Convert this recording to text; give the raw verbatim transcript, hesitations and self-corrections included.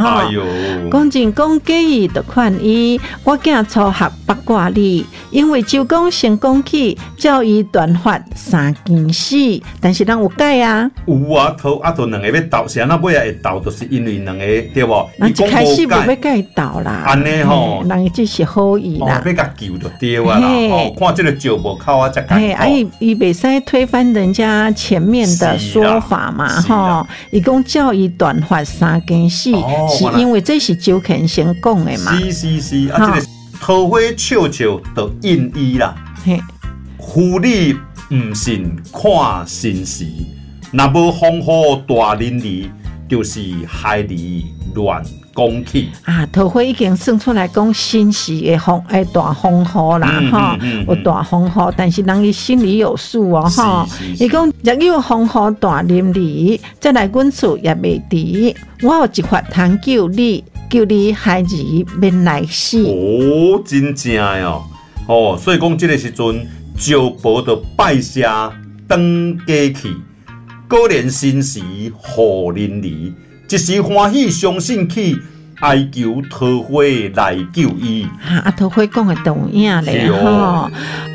哎呦， 讲真讲假意就款伊，我囝初学八卦理，因为周公成功起，教伊断发三件事，但是人有改啊。 有啊，头啊头两个要斗，是安那尾啊会斗，就是因为两个对无？ 人一开始无要甲伊斗啦， 安尼吼， 人这是好意啦， 要甲救就对啊啦。哦，看这个石无靠啊，才甲。 哎，啊伊伊袂使推翻人家前面的说法嘛，吼，伊讲教伊断发三件事，是因为这是周肯先讲的嘛。 是是是，啊，这个桃花笑笑就应伊啦。 嘿， 夫你唔信看身时，若无风雨大淋漓，就是害你乱讲起。 啊，桃花已经算出来讲身时的风诶大风雨啦，哈、嗯嗯嗯，有大风雨，但是人伊心里有数哦，哈。伊讲若有风雨大淋漓，再来阮厝也袂迟，我有一法通救你。叫你孩儿免来死哦，真正哦，哦，所以讲这个时阵，石婆就拜谢登家去，果然身时好淋漓，一时欢喜相信起，哀求桃花来救伊。 啊，桃花讲的动影咧吼。